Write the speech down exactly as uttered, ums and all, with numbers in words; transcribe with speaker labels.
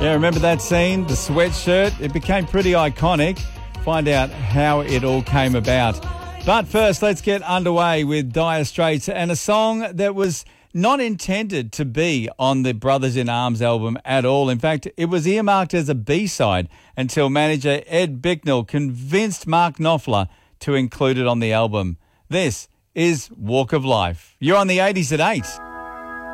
Speaker 1: Yeah, remember that scene, the sweatshirt? It became pretty iconic. Find out how it all came about. But first, let's get underway with Dire Straits and a song that was not intended to be on the Brothers in Arms album at all. In fact, it was earmarked as a B-side until manager Ed Bicknell convinced Mark Knopfler to include it on the album. This is Walk of Life. You're on the eighties at eight.